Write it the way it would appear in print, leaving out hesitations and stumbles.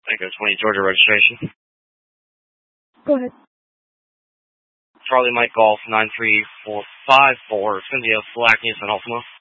Echo 20 Georgia registration. Go ahead. Charlie Mike Golf 93454, Cynthia Falaknius and Ultima.